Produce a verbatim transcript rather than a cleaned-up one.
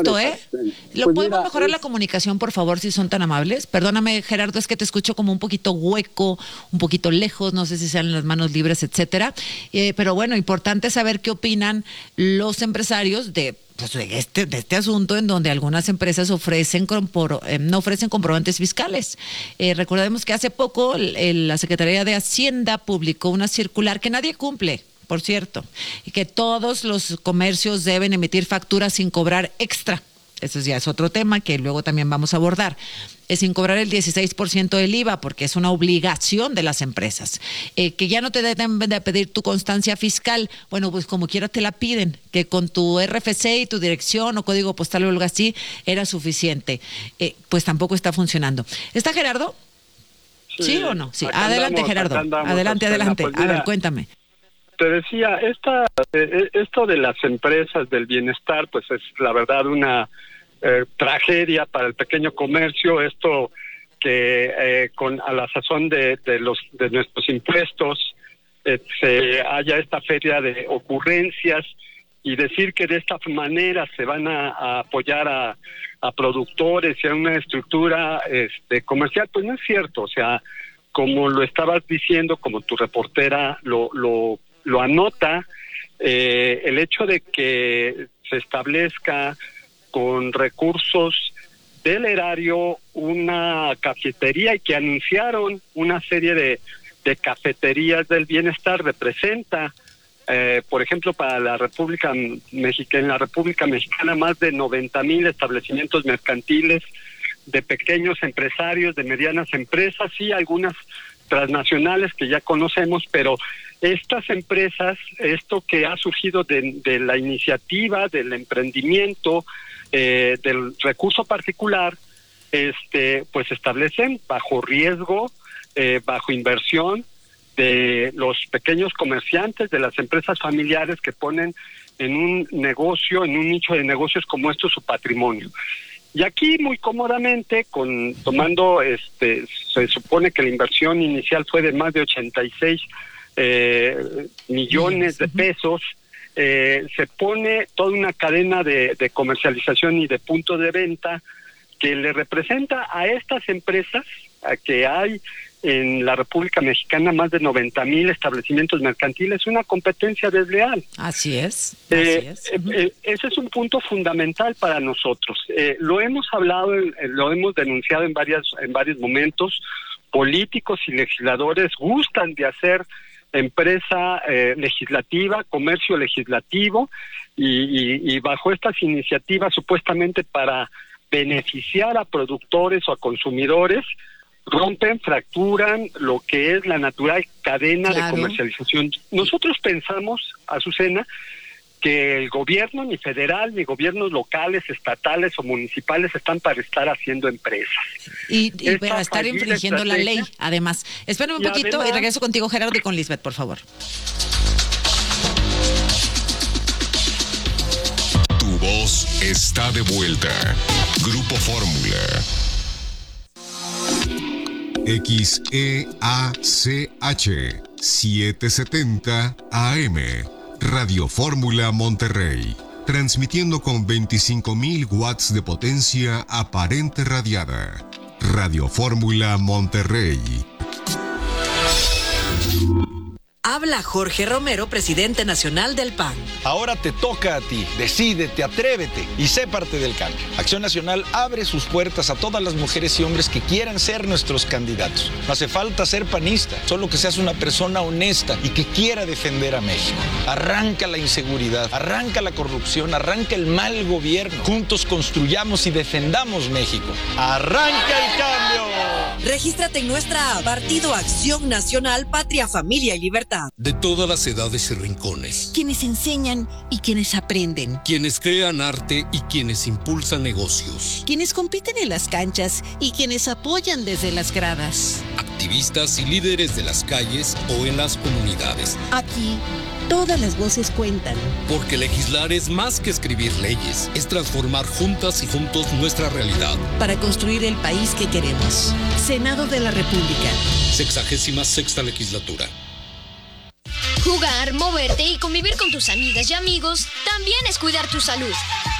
esto, ¿eh? ¿Lo Pues podemos mira, mejorar es... la comunicación, por favor, si son tan amables? Perdóname, Gerardo, es que te escucho como un poquito hueco, un poquito lejos, no sé si sean las manos libres, etcétera. Eh, pero bueno, importante saber qué opinan los empresarios de, pues, de, este, de este asunto en donde algunas empresas ofrecen compro, eh, no ofrecen comprobantes fiscales. Eh, recordemos que hace poco el, la Secretaría de Hacienda publicó una circular que nadie cumple, por cierto, y que todos los comercios deben emitir facturas sin cobrar extra. Eso ya es otro tema que luego también vamos a abordar. Es sin cobrar el dieciséis por ciento del I V A, porque es una obligación de las empresas. Eh, que ya no te deben de pedir tu constancia fiscal. Bueno, pues como quiera te la piden, que con tu R F C y tu dirección o código postal o algo así era suficiente. Eh, pues tampoco está funcionando. ¿Está Gerardo? ¿Sí, ¿Sí o no? Sí. Adelante, andamos, Gerardo. Andamos, adelante, adelante. Pues mira, a ver, cuéntame. Te decía, esta, eh, esto de las empresas del bienestar, pues es la verdad una eh, tragedia para el pequeño comercio. Esto que eh, con a la sazón de, de los de nuestros impuestos eh, se haya esta feria de ocurrencias y decir que de esta manera se van a, a apoyar a, a productores y a una estructura este, comercial, pues no es cierto. O sea, como lo estabas diciendo, como tu reportera lo lo lo anota, eh, el hecho de que se establezca con recursos del erario una cafetería y que anunciaron una serie de, de cafeterías del bienestar representa, eh, por ejemplo, para la República Mexicana, en la República Mexicana más de noventa mil establecimientos mercantiles de pequeños empresarios, de medianas empresas y algunas transnacionales que ya conocemos, pero estas empresas, esto que ha surgido de, de la iniciativa, del emprendimiento, eh, del recurso particular, este, pues establecen bajo riesgo, eh, bajo inversión de los pequeños comerciantes, de las empresas familiares que ponen en un negocio, en un nicho de negocios como esto su patrimonio. Y aquí muy cómodamente, con tomando, este, se supone que la inversión inicial fue de más de ochenta y seis eh, millones de pesos, eh, se pone toda una cadena de, de comercialización y de puntos de venta que le representa a estas empresas, a que hay en la República Mexicana más de noventa mil establecimientos mercantiles, una competencia desleal. Así es. Así eh, es. Uh-huh. eh, ese es un punto fundamental para nosotros. Eh, lo hemos hablado, eh, lo hemos denunciado en varias, en varios momentos. Políticos y legisladores gustan de hacer empresa eh, legislativa, comercio legislativo, y, y, y bajo estas iniciativas supuestamente para beneficiar a productores o a consumidores, rompen, fracturan lo que es la natural cadena claro. de comercialización. Nosotros pensamos, Azucena, que el gobierno ni federal, ni gobiernos locales, estatales o municipales están para estar haciendo empresas. Y, y para estar infringiendo la ley, además. Espérame un y poquito además, y regreso contigo, Gerardo, y con Lisbeth, por favor. Tu voz está de vuelta. Grupo Fórmula. X E A C H setecientos setenta A M Radio Fórmula Monterrey, transmitiendo con veinticinco mil watts de potencia aparente radiada. Radio Fórmula Monterrey. Habla Jorge Romero, presidente nacional del P A N. Ahora te toca a ti. Decídete, atrévete y sé parte del cambio. Acción Nacional abre sus puertas a todas las mujeres y hombres que quieran ser nuestros candidatos. No hace falta ser panista, solo que seas una persona honesta y que quiera defender a México. Arranca la inseguridad, arranca la corrupción, arranca el mal gobierno. Juntos construyamos y defendamos México. ¡Arranca el cambio! Regístrate en nuestra app Partido Acción Nacional, Patria, Familia y Libertad. De todas las edades y rincones. Quienes enseñan y quienes aprenden. Quienes crean arte y quienes impulsan negocios. Quienes compiten en las canchas y quienes apoyan desde las gradas. Activistas y líderes de las calles o en las comunidades. Aquí, todas las voces cuentan. Porque legislar es más que escribir leyes, es transformar juntas y juntos nuestra realidad. Para construir el país que queremos. Senado de la República. Sexagésima sexta legislatura. Jugar, moverte y convivir con tus amigas y amigos también es cuidar tu salud.